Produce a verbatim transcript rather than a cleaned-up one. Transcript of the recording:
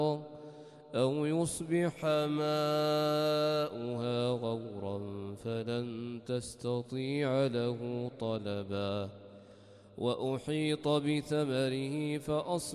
أو يصبح ماؤها غورا فلن تستطيع له طلبا وأحيط بثمره فأصبح